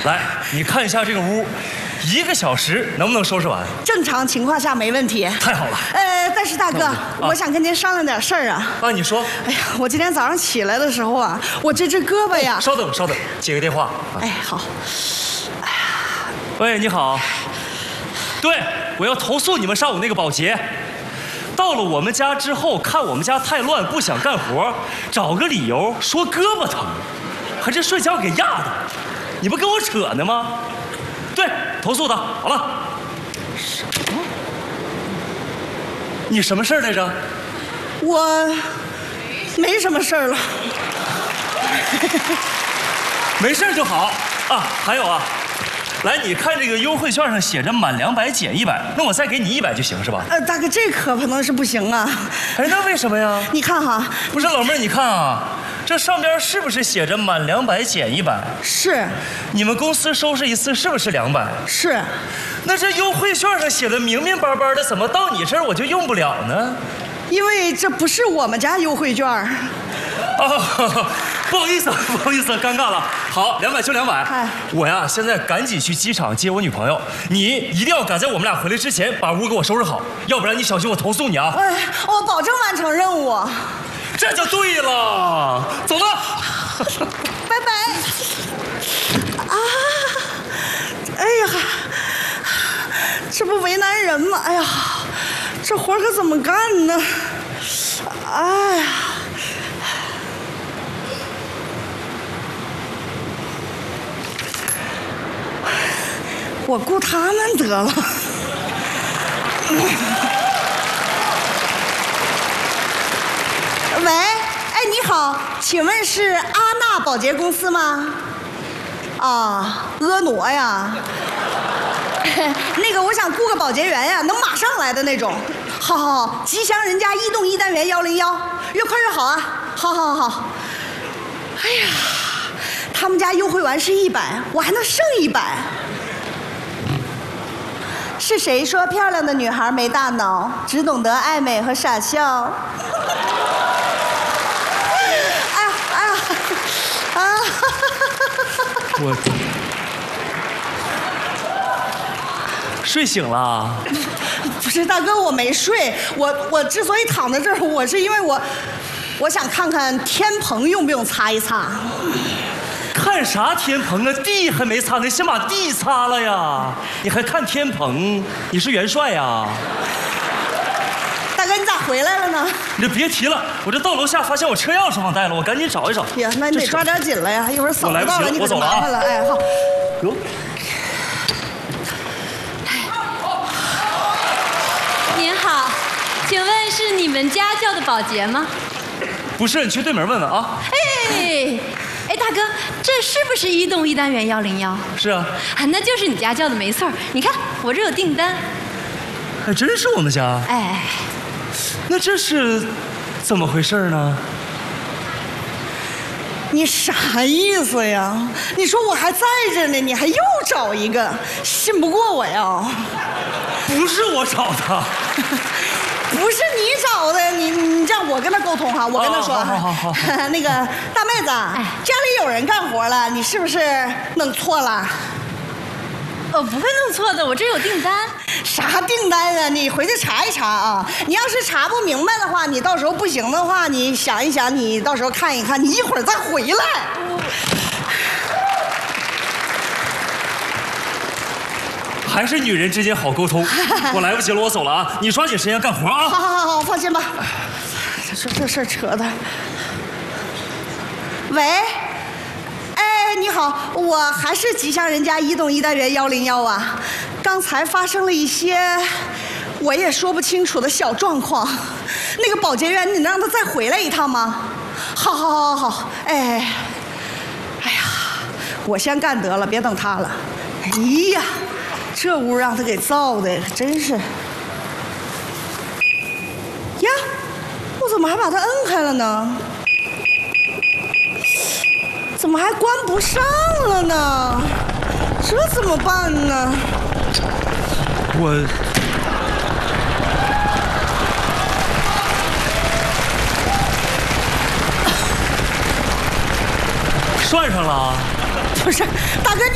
来，你看一下这个屋，1个小时能不能收拾完？ 正常情况下没问题。 太好了。 但是大哥，我想跟您商量点事儿啊。 啊，你说。 哎呀，我今天早上起来的时候啊，我这只胳膊呀…… 稍等，接个电话。 哎，好。哎呀， 喂，你好。对，我要投诉你们上午那个保洁。到了我们家之后，看我们家太乱，不想干活，找个理由说胳膊疼，还这睡觉给压的，你不跟我扯呢吗？对，投诉他。好了。什么？你什么事儿来着？ 我没什么事儿了。 没事就好啊。还有啊。来，你看这个优惠券上写着满200减100，那我再给你100就行是吧？ 大哥，这可能是不行啊。 哎，那为什么呀？ 你看哈， 不是老妹儿，你看啊，这上边是不是写着满200减100？ 是。 你们公司收拾一次是不是200？ 是。 那这优惠券上写的明明白白的，怎么到你这儿我就用不了呢？ 因为这不是我们家优惠券。 哦，不好意思，尴尬了。好，200就200。我呀，现在赶紧去机场接我女朋友，你一定要赶在我们俩回来之前把屋给我收拾好，要不然你小心我投诉你啊！ 哎，我保证完成任务。 这就对了，走了， 拜拜。啊，哎呀，这不为难人吗？哎呀，这活可怎么干呢？哎呀。我雇他们得了。喂，哎，你好，请问是阿娜保洁公司吗？啊，婀娜呀。那个，我想雇个保洁员呀，能马上来的那种。好，吉祥人家移动1单元101，越快越好啊！好。哎呀，他们家优惠完是100，我还能剩100。是谁说漂亮的女孩没大脑，只懂得爱美和傻笑？哎呀！啊！ 我睡醒了。 不是大哥，我没睡。我之所以躺在这儿，我是因为我想看看天棚用不用擦一擦。 看啥天棚啊？地还没擦呢，先把地擦了呀！你还看天棚？你是元帅呀？ 大哥，你咋回来了呢？ 你就别提了，我这到楼下发现我车钥匙忘带了，我赶紧找一找。 呀，那你得抓点紧了呀，一会儿扫不到了，你可就麻烦了。哎，好。 哟。 您好，请问是你们家叫的保洁吗？ 不是，你去对门问问啊。 哎，大哥，这是不是移动1单元101？ 是啊。 那就是你家叫的没错。你看我这有订单。 还真是我们家。 哎， 那这是怎么回事呢？ 你啥意思呀？你说我还在这呢，你还又找一个，信不过我呀？ 不是我找的。 不是你找的，你这样我跟他沟通哈，我跟他说， 好， 那个大妹子，家里有人干活了，你是不是弄错了？ 我不会弄错的，我这有订单。 啥订单啊？你回去查一查啊！你要是查不明白的话，你到时候不行的话，你想一想，你到时候看一看，你一会儿再回来。 还是女人之间好沟通。我来不及了，我走了啊！你抓紧时间干活啊！ 好，放心吧。这事儿扯的。喂，哎，你好，我还是吉祥人家移动1单元101啊。刚才发生了一些我也说不清楚的小状况，那个保洁员，你能让他再回来一趟吗？好，哎呀，我先干得了，别等他了。哎呀，这屋让他给造的，真是。呀，我怎么还把它摁开了呢？怎么还关不上了呢？这怎么办呢？ 我涮上了。 不是，大哥，